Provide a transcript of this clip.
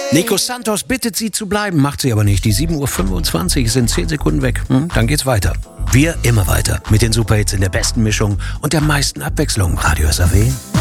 Nico Santos bittet sie zu bleiben, macht sie aber nicht. Die 7:25 Uhr sind 10 Sekunden weg. Dann geht's weiter. Wir immer weiter mit den Superhits in der besten Mischung und der meisten Abwechslung. Radio SAW.